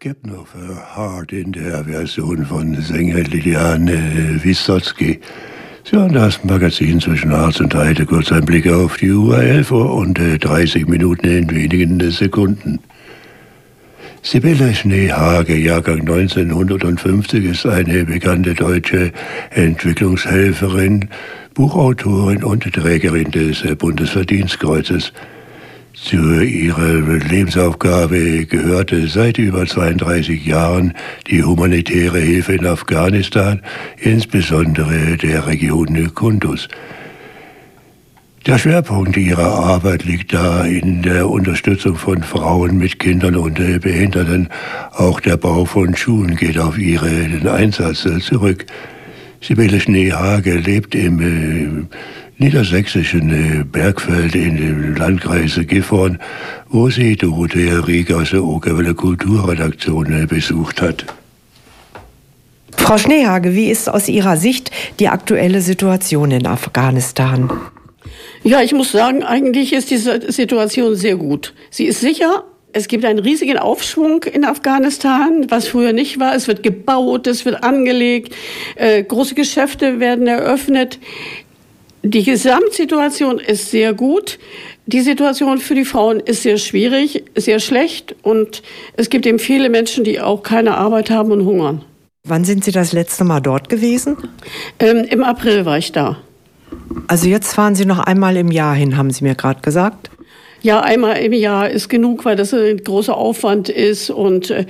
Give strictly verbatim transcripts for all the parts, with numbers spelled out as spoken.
gibt noch Hard in der Version von Sänger Liliane Wysotsky. Sie haben das Magazin zwischen Harz und Heide, kurz ein Blick auf die Uhr, elf Uhr und dreißig Minuten in wenigen Sekunden. Sibylle Schneehage, Jahrgang neunzehnhundertfünfzig, ist eine bekannte deutsche Entwicklungshelferin, Buchautorin und Trägerin des Bundesverdienstkreuzes. Zu ihrer Lebensaufgabe gehörte seit über zweiunddreißig Jahren die humanitäre Hilfe in Afghanistan, insbesondere der Region Kunduz. Der Schwerpunkt ihrer Arbeit liegt da in der Unterstützung von Frauen mit Kindern und Behinderten. Auch der Bau von Schulen geht auf ihren Einsatz zurück. Sibylle Schneehage lebt im äh, niedersächsischen äh, Bergfeld in dem Landkreis Gifhorn, wo sie Dorothea Rieger aus der Okerwelle Kulturredaktion äh, besucht hat. Frau Schneehage, wie ist aus Ihrer Sicht die aktuelle Situation in Afghanistan? Ja, ich muss sagen, eigentlich ist diese Situation sehr gut. Sie ist sicher. Es gibt einen riesigen Aufschwung in Afghanistan, was früher nicht war. Es wird gebaut, es wird angelegt, äh, große Geschäfte werden eröffnet. Die Gesamtsituation ist sehr gut. Die Situation für die Frauen ist sehr schwierig, sehr schlecht. Und es gibt eben viele Menschen, die auch keine Arbeit haben und hungern. Wann sind Sie das letzte Mal dort gewesen? Ähm, Im April war ich da. Also jetzt fahren Sie noch einmal im Jahr hin, haben Sie mir gerade gesagt? Ja, einmal im Jahr ist genug, weil das ein großer Aufwand ist und äh,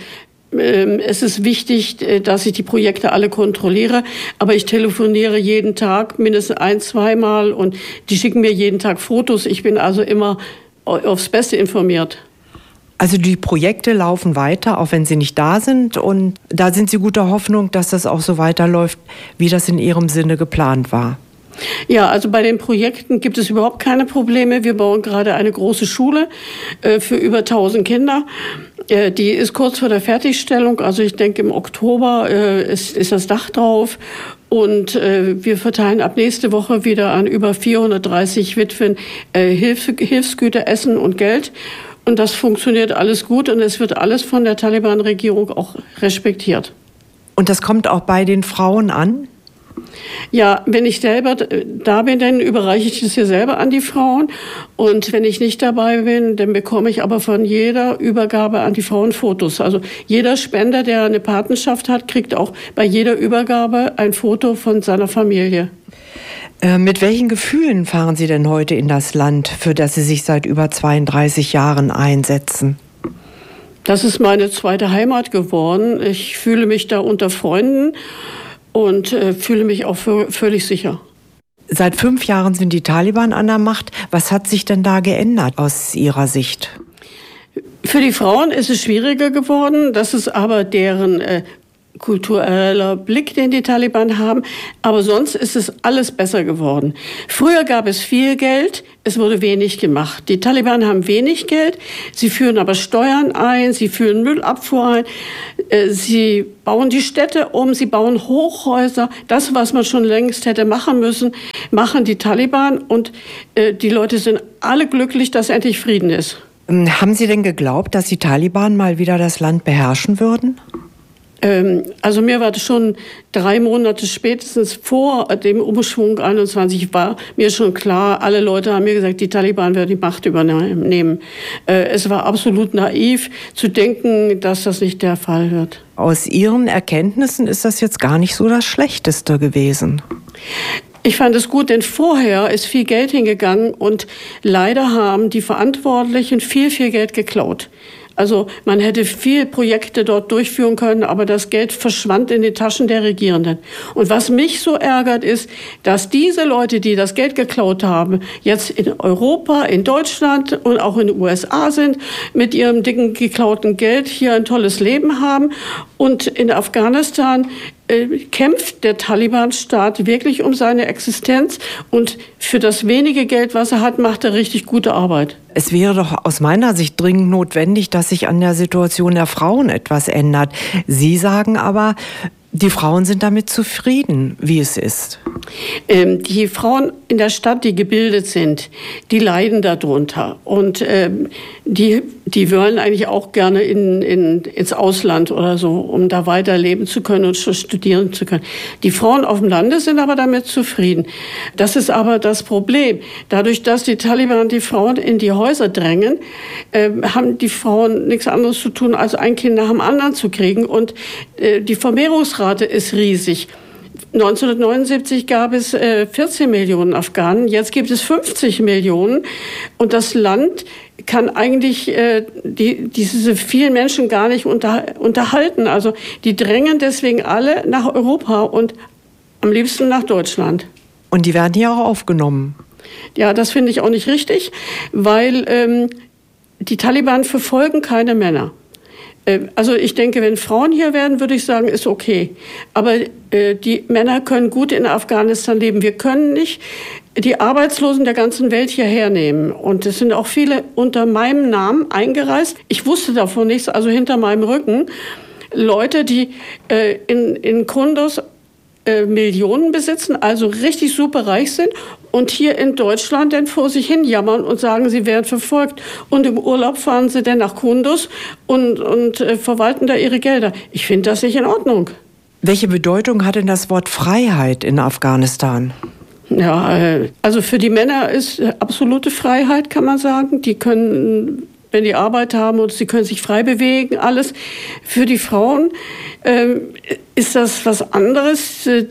es ist wichtig, dass ich die Projekte alle kontrolliere. Aber ich telefoniere jeden Tag mindestens ein-, zweimal und die schicken mir jeden Tag Fotos. Ich bin also immer aufs Beste informiert. Also die Projekte laufen weiter, auch wenn sie nicht da sind. Und da sind Sie guter Hoffnung, dass das auch so weiterläuft, wie das in Ihrem Sinne geplant war. Ja, also bei den Projekten gibt es überhaupt keine Probleme. Wir bauen gerade eine große Schule äh, für über tausend Kinder. Äh, die ist kurz vor der Fertigstellung. Also ich denke, im Oktober äh, ist, ist das Dach drauf. Und äh, wir verteilen ab nächste Woche wieder an über vierhundertdreißig Witwen äh, Hilf, Hilfsgüter, Essen und Geld. Und das funktioniert alles gut und es wird alles von der Taliban-Regierung auch respektiert. Und das kommt auch bei den Frauen an? Ja, wenn ich selber da bin, dann überreiche ich das hier selber an die Frauen. Und wenn ich nicht dabei bin, dann bekomme ich aber von jeder Übergabe an die Frauen Fotos. Also jeder Spender, der eine Patenschaft hat, kriegt auch bei jeder Übergabe ein Foto von seiner Familie. Äh, mit welchen Gefühlen fahren Sie denn heute in das Land, für das Sie sich seit über zweiunddreißig Jahren einsetzen? Das ist meine zweite Heimat geworden. Ich fühle mich da unter Freunden. Und äh, fühle mich auch für, völlig sicher. Seit fünf Jahren sind die Taliban an der Macht. Was hat sich denn da geändert aus Ihrer Sicht? Für die Frauen ist es schwieriger geworden. Das ist aber deren äh, kultureller Blick, den die Taliban haben. Aber sonst ist es alles besser geworden. Früher gab es viel Geld, es wurde wenig gemacht. Die Taliban haben wenig Geld, sie führen aber Steuern ein, sie führen Müllabfuhr ein, äh, sie bauen die Städte um, sie bauen Hochhäuser. Das, was man schon längst hätte machen müssen, machen die Taliban. Und äh, die Leute sind alle glücklich, dass endlich Frieden ist. Haben Sie denn geglaubt, dass die Taliban mal wieder das Land beherrschen würden? Also mir war das schon drei Monate spätestens vor dem Umschwung einundzwanzig war mir schon klar, alle Leute haben mir gesagt, die Taliban werden die Macht übernehmen. Es war absolut naiv zu denken, dass das nicht der Fall wird. Aus Ihren Erkenntnissen ist das jetzt gar nicht so das Schlechteste gewesen. Ich fand es gut, denn vorher ist viel Geld hingegangen und leider haben die Verantwortlichen viel, viel Geld geklaut. Also man hätte viel Projekte dort durchführen können, aber das Geld verschwand in die Taschen der Regierenden. Und was mich so ärgert, ist, dass diese Leute, die das Geld geklaut haben, jetzt in Europa, in Deutschland und auch in den U S A sind, mit ihrem dicken geklauten Geld hier ein tolles Leben haben. Und in Afghanistan äh, kämpft der Taliban-Staat wirklich um seine Existenz. Und für das wenige Geld, was er hat, macht er richtig gute Arbeit. Es wäre doch aus meiner Sicht dringend notwendig, dass sich an der Situation der Frauen etwas ändert. Sie sagen aber, Die Frauen sind damit zufrieden, wie es ist. Ähm, die Frauen in der Stadt, die gebildet sind, die leiden darunter. Und ähm, die, die wollen eigentlich auch gerne in, in, ins Ausland oder so, um da weiterleben zu können und studieren zu können. Die Frauen auf dem Lande sind aber damit zufrieden. Das ist aber das Problem. Dadurch, dass die Taliban die Frauen in die Häuser drängen, äh, haben die Frauen nichts anderes zu tun, als ein Kind nach dem anderen zu kriegen. Und äh, die Vermehrungsrate ist riesig. neunzehnhundertneunundsiebzig gab es äh, vierzehn Millionen Afghanen, jetzt gibt es fünfzig Millionen. Und das Land kann eigentlich äh, die, diese vielen Menschen gar nicht unter, unterhalten. Also die drängen deswegen alle nach Europa und am liebsten nach Deutschland. Und die werden hier auch aufgenommen. Ja, das finde ich auch nicht richtig, weil ähm, die Taliban verfolgen keine Männer. Also ich denke, wenn Frauen hier wären, würde ich sagen, ist okay. Aber äh, die Männer können gut in Afghanistan leben. Wir können nicht die Arbeitslosen der ganzen Welt hierher nehmen. Und es sind auch viele unter meinem Namen eingereist. Ich wusste davon nichts, also hinter meinem Rücken. Leute, die äh, in, in Kunduz äh, Millionen besitzen, also richtig super reich sind und hier in Deutschland dann vor sich hin jammern und sagen, sie werden verfolgt. Und im Urlaub fahren sie dann nach Kunduz und, und äh, verwalten da ihre Gelder. Ich finde das nicht in Ordnung. Welche Bedeutung hat denn das Wort Freiheit in Afghanistan? Ja, äh, also für die Männer ist absolute Freiheit, kann man sagen. Die können, wenn die Arbeit haben und sie können sich frei bewegen, alles. Für die Frauen äh, ist das was anderes. Äh,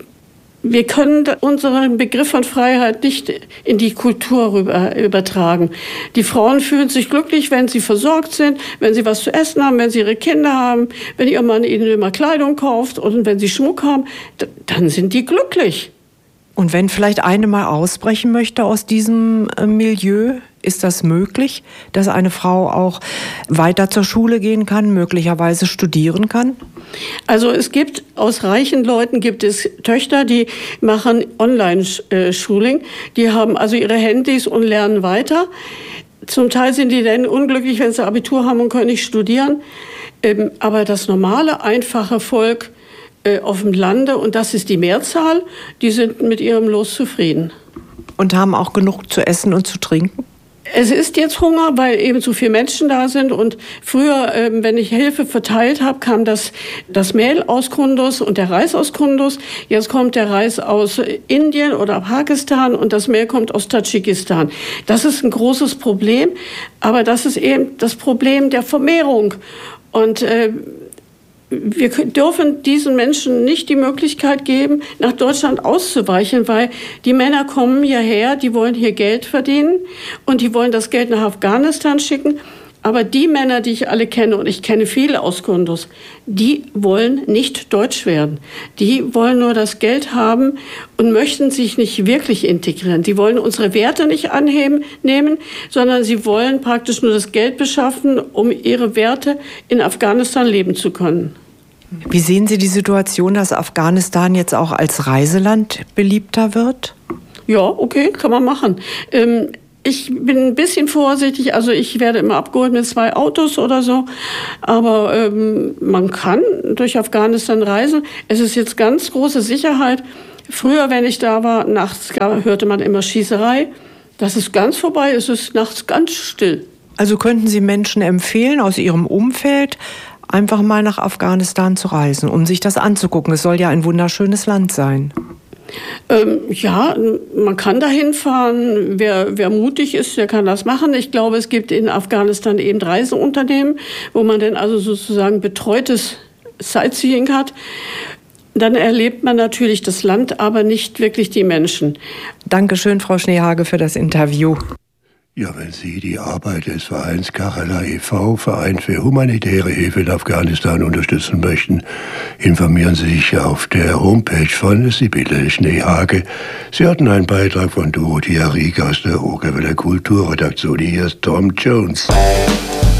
Wir können unseren Begriff von Freiheit nicht in die Kultur rüber, übertragen. Die Frauen fühlen sich glücklich, wenn sie versorgt sind, wenn sie was zu essen haben, wenn sie ihre Kinder haben, wenn ihr Mann ihnen immer Kleidung kauft und wenn sie Schmuck haben, dann sind die glücklich. Und wenn vielleicht eine mal ausbrechen möchte aus diesem Milieu, ist das möglich, dass eine Frau auch weiter zur Schule gehen kann, möglicherweise studieren kann? Also es gibt, aus reichen Leuten gibt es Töchter, die machen Online-Schooling. Die haben also ihre Handys und lernen weiter. Zum Teil sind die dann unglücklich, wenn sie Abitur haben und können nicht studieren. Aber das normale, einfache Volk auf dem Lande, und das ist die Mehrzahl, die sind mit ihrem Los zufrieden. Und haben auch genug zu essen und zu trinken? Es ist jetzt Hunger, weil eben zu viele Menschen da sind. Und früher, ähm, wenn ich Hilfe verteilt habe, kam das, das Mehl aus Kunduz und der Reis aus Kunduz. Jetzt kommt der Reis aus Indien oder Pakistan und das Mehl kommt aus Tadschikistan. Das ist ein großes Problem, aber das ist eben das Problem der Vermehrung. Und äh, wir dürfen diesen Menschen nicht die Möglichkeit geben, nach Deutschland auszuweichen, weil die Männer kommen hierher, die wollen hier Geld verdienen und die wollen das Geld nach Afghanistan schicken. Aber die Männer, die ich alle kenne, und ich kenne viele aus Kunduz, die wollen nicht deutsch werden. Die wollen nur das Geld haben und möchten sich nicht wirklich integrieren. Die wollen unsere Werte nicht annehmen, sondern sie wollen praktisch nur das Geld beschaffen, um ihre Werte in Afghanistan leben zu können. Wie sehen Sie die Situation, dass Afghanistan jetzt auch als Reiseland beliebter wird? Ja, okay, kann man machen. Ähm, Ich bin ein bisschen vorsichtig, also ich werde immer abgeholt mit zwei Autos oder so, aber ähm, man kann durch Afghanistan reisen. Es ist jetzt ganz große Sicherheit. Früher, wenn ich da war, nachts hörte man immer Schießerei. Das ist ganz vorbei, es ist nachts ganz still. Also könnten Sie Menschen empfehlen aus Ihrem Umfeld, einfach mal nach Afghanistan zu reisen, um sich das anzugucken? Es soll ja ein wunderschönes Land sein. Ähm, ja, man kann da hinfahren. Wer, wer mutig ist, der kann das machen. Ich glaube, es gibt in Afghanistan eben Reiseunternehmen, wo man dann also sozusagen betreutes Sightseeing hat. Dann erlebt man natürlich das Land, aber nicht wirklich die Menschen. Dankeschön, Frau Schneehage, für das Interview. Ja, wenn Sie die Arbeit des Vereins Kachala e V, Verein für humanitäre Hilfe in Afghanistan, unterstützen möchten, informieren Sie sich auf der Homepage von Sibylle Schneehage. Sie hatten einen Beitrag von Dorothea Rieck aus der Okerwälder Kulturredaktion. Hier ist Tom Jones.